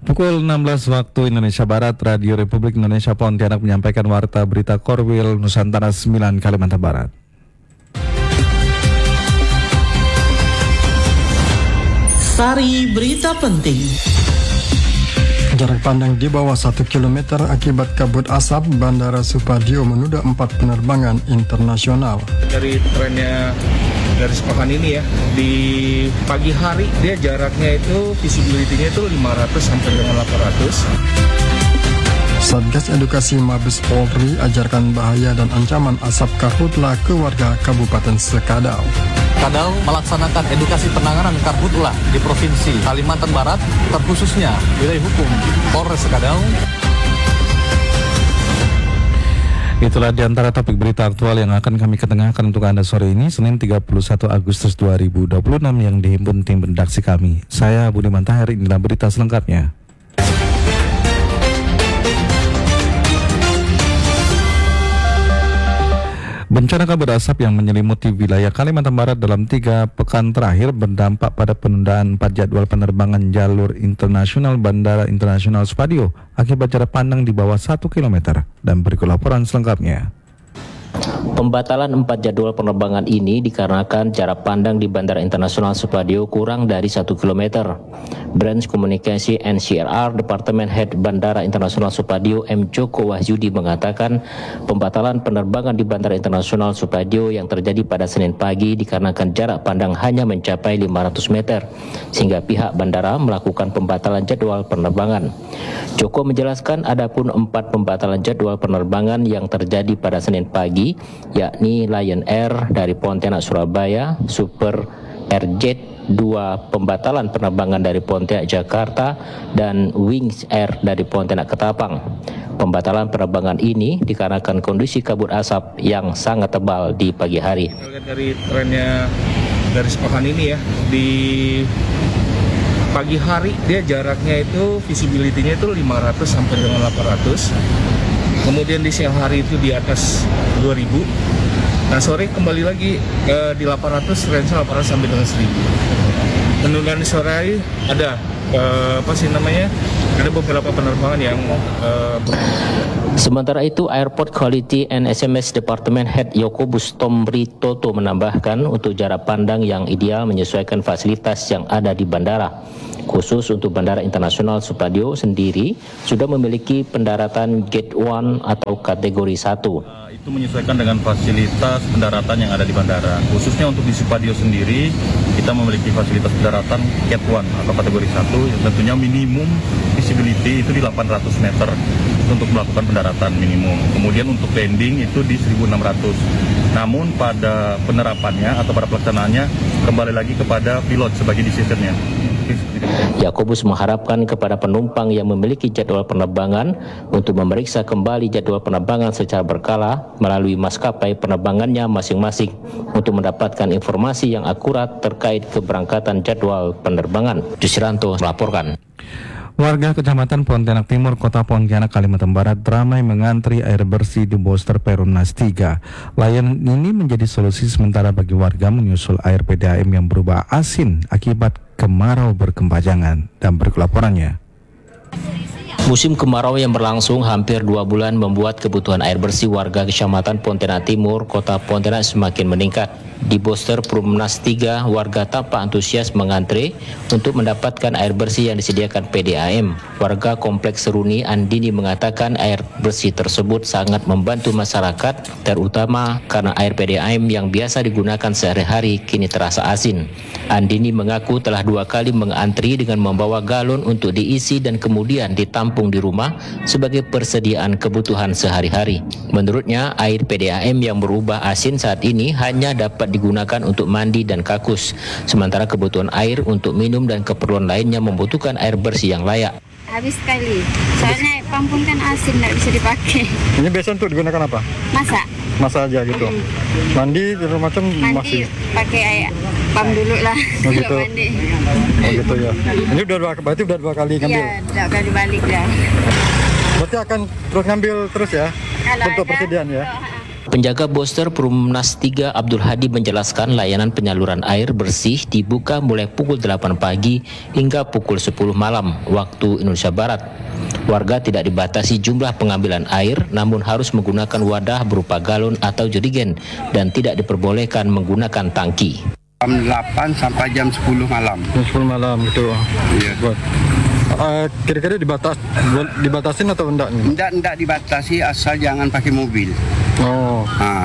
Pukul 16 waktu Indonesia Barat, Radio Republik Indonesia Pontianak menyampaikan warta berita Korwil Nusantara 9 Kalimantan Barat. Sari berita penting. Jarak pandang di bawah 1 km akibat kabut asap, Bandara Supadio menunda 4 penerbangan internasional. Dari trennya dari sepekan ini ya, di pagi hari dia jaraknya itu visibility-nya itu 500 sampai dengan 800. Satgas Edukasi Mabes Polri ajarkan bahaya dan ancaman asap karhutla ke warga Kabupaten Sekadau. Sekadau melaksanakan edukasi penanganan karhutla di Provinsi Kalimantan Barat, terkhususnya wilayah hukum Polres Sekadau. Itulah di antara topik berita aktual yang akan kami ketengahkan untuk Anda sore ini, Senin 31 Agustus 2026 yang dihimpun tim redaksi kami. Saya Budiman Tahir, inilah berita selengkapnya. Bencana kabut asap yang menyelimuti wilayah Kalimantan Barat dalam 3 pekan terakhir berdampak pada penundaan 4 jadwal penerbangan jalur internasional Bandara Internasional Supadio akibat jarak pandang di bawah 1 km. Dan berikut laporan selengkapnya. Pembatalan 4 jadwal penerbangan ini dikarenakan jarak pandang di Bandara Internasional Supadio kurang dari 1 km. Branch Komunikasi NCRR Departemen Head Bandara Internasional Supadio M. Joko Wahyudi mengatakan pembatalan penerbangan di Bandara Internasional Supadio yang terjadi pada Senin pagi dikarenakan jarak pandang hanya mencapai 500 meter sehingga pihak bandara melakukan pembatalan jadwal penerbangan. Joko menjelaskan adapun 4 pembatalan jadwal penerbangan yang terjadi pada Senin pagi, yakni Lion Air dari Pontianak Surabaya, Super RJ 2 pembatalan penerbangan dari Pontianak Jakarta, dan Wings Air dari Pontianak Ketapang. Pembatalan penerbangan ini dikarenakan kondisi kabut asap yang sangat tebal di pagi hari. Dari trennya dari sepekan ini ya, di pagi hari dia jaraknya itu visibility-nya itu 500 sampai dengan 800. Kemudian di siang hari itu di atas 2000. Nah sore kembali lagi di 800, range 800 sampai dengan 1000. Penundaan di sore hari ada ada beberapa penerbangan yang Sementara itu, Airport Quality and SMS Department Head Yokobus Tomri Toto menambahkan untuk jarak pandang yang ideal menyesuaikan fasilitas yang ada di bandara. Khusus untuk Bandara Internasional Supadio sendiri sudah memiliki pendaratan Gate 1 atau kategori 1. Itu menyesuaikan dengan fasilitas pendaratan yang ada di bandara. Khususnya untuk di Supadio sendiri, kita memiliki fasilitas pendaratan Gate 1 atau kategori 1 yang tentunya minimum visibility itu di 800 meter untuk melakukan pendaratan minimum. Kemudian untuk landing itu di 1600. Namun pada penerapannya atau pada pelaksanaannya kembali lagi kepada pilot sebagai decision-nya. Yakobus mengharapkan kepada penumpang yang memiliki jadwal penerbangan untuk memeriksa kembali jadwal penerbangan secara berkala melalui maskapai penerbangannya masing-masing untuk mendapatkan informasi yang akurat terkait keberangkatan jadwal penerbangan. Jusranto melaporkan. Warga Kecamatan Pontianak Timur, Kota Pontianak, Kalimantan Barat ramai mengantri air bersih di booster Perumnas 3. Layanan ini menjadi solusi sementara bagi warga menyusul air PDAM yang berubah asin akibat kemarau berkepanjangan. Dan berikut laporannya. Musim kemarau yang berlangsung hampir 2 bulan membuat kebutuhan air bersih warga Kecamatan Pontianak Timur, Kota Pontianak semakin meningkat. Di booster Perumnas 3, warga tampak antusias mengantre untuk mendapatkan air bersih yang disediakan PDAM. Warga Kompleks Seruni Andini mengatakan air bersih tersebut sangat membantu masyarakat, terutama karena air PDAM yang biasa digunakan sehari-hari kini terasa asin. Andini mengaku telah 2 kali mengantri dengan membawa galon untuk diisi dan kemudian ditampung di rumah sebagai persediaan kebutuhan sehari-hari. Menurutnya, air PDAM yang berubah asin saat ini hanya dapat digunakan untuk mandi dan kakus, sementara kebutuhan air untuk minum dan keperluan lainnya membutuhkan air bersih yang layak. Habis sekali, soalnya pampun kan asin, nggak bisa dipakai. Ini biasa untuk digunakan apa? Masak. Masak aja gitu. Mandi segala macam masih. Pakai air pam dulu lah. Oh gitu. Mandi. Oh gitu ya. Ini berarti udah 2 kali ngambil. Iya, 2 kali balik dah. Berarti akan terus ngambil terus ya? Kalau untuk ada, persediaan ya? Penjaga Boster Perumnas 3 Abdul Hadi menjelaskan layanan penyaluran air bersih dibuka mulai pukul 8 pagi hingga pukul 10 malam waktu Indonesia Barat. Warga tidak dibatasi jumlah pengambilan air, namun harus menggunakan wadah berupa galon atau jerigen dan tidak diperbolehkan menggunakan tangki. Jam 8 sampai jam 10 malam. Jam 10 malam gitu. Iya. Kira-kira dibatasin atau enggak? Enggak dibatasi, asal jangan pakai mobil. Oh.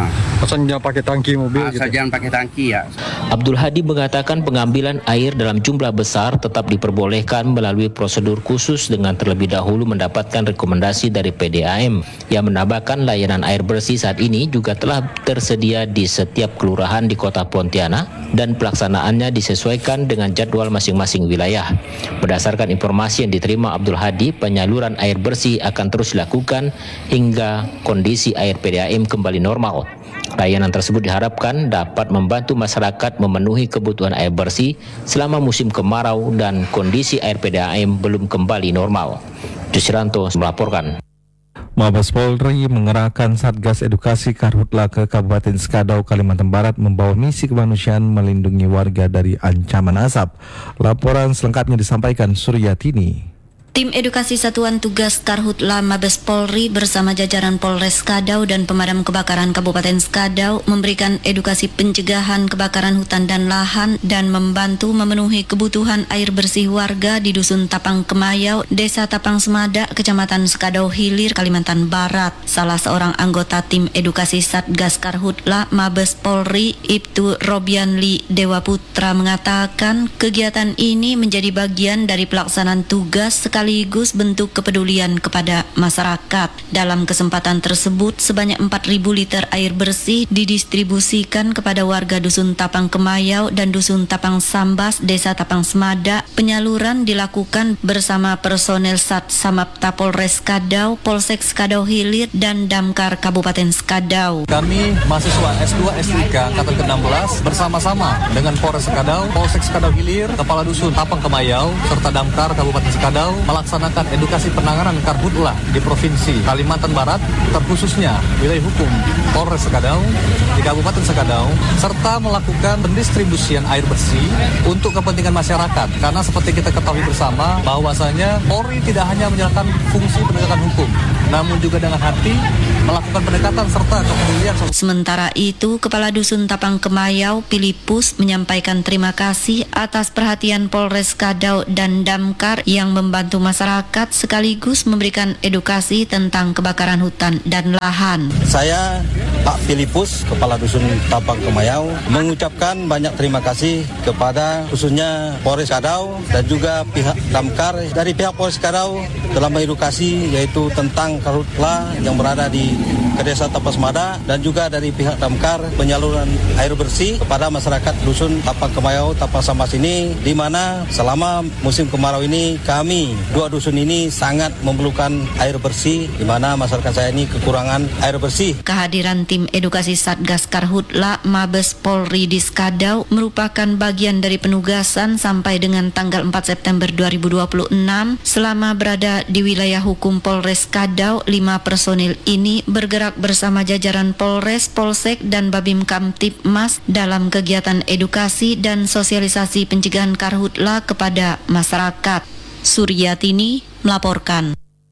Asal jangan pakai tangki mobil asal gitu. jangan pakai tangki ya. Abdul Hadi mengatakan pengambilan air dalam jumlah besar tetap diperbolehkan melalui prosedur khusus dengan terlebih dahulu mendapatkan rekomendasi dari PDAM yang menambahkan layanan air bersih saat ini juga telah tersedia di setiap kelurahan di Kota Pontianak dan pelaksanaannya disesuaikan dengan jadwal masing-masing wilayah. Berdasarkan informasi yang diterima Abdul Hadi, penyaluran air bersih akan terus dilakukan hingga kondisi air PDAM kembali normal. Layanan tersebut diharapkan dapat membantu masyarakat memenuhi kebutuhan air bersih selama musim kemarau dan kondisi air PDAM belum kembali normal. Jusranto melaporkan. Mabes Polri mengerahkan Satgas Edukasi Karhutla ke Kabupaten Skadau, Kalimantan Barat membawa misi kemanusiaan melindungi warga dari ancaman asap. Laporan selengkapnya disampaikan Suryatini. Tim Edukasi Satuan Tugas Karhutla Mabes Polri bersama jajaran Polres Skadau dan Pemadam Kebakaran Kabupaten Skadau memberikan edukasi pencegahan kebakaran hutan dan lahan dan membantu memenuhi kebutuhan air bersih warga di Dusun Tapang Kemayau, Desa Tapang Semada, Kecamatan Skadau Hilir, Kalimantan Barat. Salah seorang anggota tim edukasi Satgas Karhutla Mabes Polri, Ibtu Robianli Dewa Putra mengatakan kegiatan ini menjadi bagian dari pelaksanaan tugas sekaligus bentuk kepedulian kepada masyarakat. Dalam kesempatan tersebut, sebanyak 4.000 liter air bersih didistribusikan kepada warga Dusun Tapang Kemayau dan Dusun Tapang Sambas, Desa Tapang Semada. Penyaluran dilakukan bersama personel Sat Samapta Polres Skadau, Polsek Skadau Hilir, dan Damkar Kabupaten Skadau. Kami mahasiswa S2 S3 Angkatan ke-16 bersama-sama dengan Polres Skadau, Polsek Skadau Hilir, Kepala Dusun Tapang Kemayau, serta Damkar Kabupaten Skadau melaksanakan edukasi penanganan karhutla di Provinsi Kalimantan Barat, terkhususnya wilayah hukum Polres Skadau di Kabupaten Skadau, serta melakukan pendistribusian air bersih untuk kepentingan masyarakat. Karena seperti kita ketahui bersama bahwasanya Polri tidak hanya menjalankan fungsi penegakan hukum, namun juga dengan hati melakukan pendekatan serta kepedulian. Sementara itu, Kepala Dusun Tapang Kemayau, Filipus, menyampaikan terima kasih atas perhatian Polres Skadau dan Damkar yang membantu masyarakat sekaligus memberikan edukasi tentang kebakaran hutan dan lahan. Saya, Pak Filipus, Kepala Dusun Tapang Kemayau, mengucapkan banyak terima kasih kepada khususnya Polres Skadau dan juga pihak Damkar. Dari pihak Polres Skadau telah mengedukasi yaitu tentang karhutla yang berada di Desa Tapang Semada, dan juga dari pihak Damkar penyaluran air bersih kepada masyarakat Dusun Tapang Kemayau, Tapang Sambas ini, di mana selama musim kemarau ini kami dua dusun ini sangat memerlukan air bersih, di mana masyarakat saya ini kekurangan air bersih. Kehadiran tim edukasi Satgas Karhutla Mabes Polri di Skadau merupakan bagian dari penugasan sampai dengan tanggal 4 September 2026. Selama berada di wilayah hukum Polres Skadau, 5 personil ini bergerak bersama jajaran Polres, Polsek, dan Babim Kamtibmas dalam kegiatan edukasi dan sosialisasi pencegahan karhutla kepada masyarakat. Suryatini melaporkan.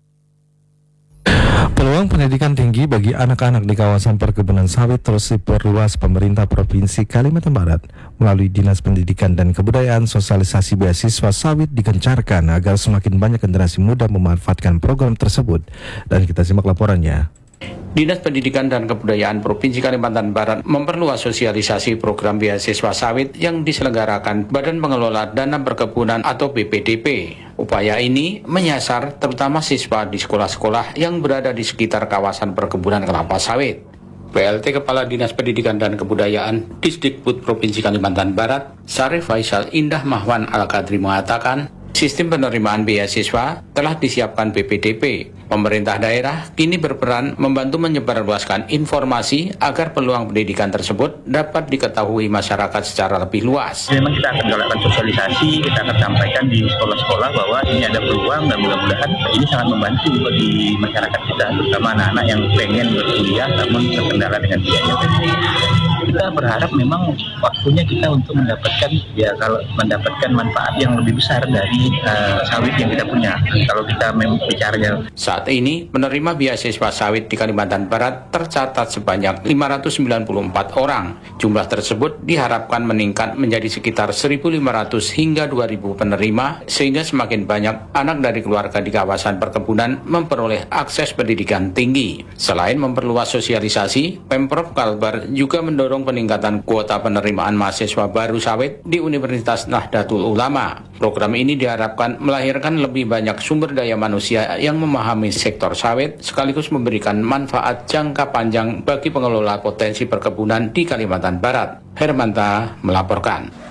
Peluang pendidikan tinggi bagi anak-anak di kawasan perkebunan sawit terus diperluas pemerintah Provinsi Kalimantan Barat. Melalui Dinas Pendidikan dan Kebudayaan, sosialisasi beasiswa sawit digencarkan agar semakin banyak generasi muda memanfaatkan program tersebut. Dan kita simak laporannya. Dinas Pendidikan dan Kebudayaan Provinsi Kalimantan Barat memperluas sosialisasi program beasiswa sawit yang diselenggarakan Badan Pengelola Dana Perkebunan atau BPDP. Upaya ini menyasar terutama siswa di sekolah-sekolah yang berada di sekitar kawasan perkebunan kelapa sawit. PLT Kepala Dinas Pendidikan dan Kebudayaan Disdikbud Provinsi Kalimantan Barat, Sarif Faisal Indah Mahwan Al-Qadri mengatakan, Sistem penerimaan beasiswa telah disiapkan PPDP. Pemerintah daerah kini berperan membantu menyebarluaskan informasi agar peluang pendidikan tersebut dapat diketahui masyarakat secara lebih luas. Memang kita akan galakkan sosialisasi, kita akan sampaikan di sekolah-sekolah bahwa ini ada peluang dan mudah-mudahan ini sangat membantu bagi masyarakat kita, terutama anak-anak yang pengen berkuliah namun terkendala dengan biaya. Kita berharap memang waktunya kita untuk mendapatkan manfaat yang lebih besar dari sawit yang kita punya. Kalau kita bicaranya. Saat ini penerima beasiswa sawit di Kalimantan Barat tercatat sebanyak 594 orang. Jumlah tersebut diharapkan meningkat menjadi sekitar 1.500 hingga 2.000 penerima sehingga semakin banyak anak dari keluarga di kawasan perkebunan memperoleh akses pendidikan tinggi. Selain memperluas sosialisasi, Pemprov Kalbar juga mendorong peningkatan kuota penerimaan mahasiswa baru sawit di Universitas Nahdlatul Ulama. Program ini diharapkan melahirkan lebih banyak sumber daya manusia yang memahami sektor sawit sekaligus memberikan manfaat jangka panjang bagi pengelola potensi perkebunan di Kalimantan Barat. Hermanta melaporkan.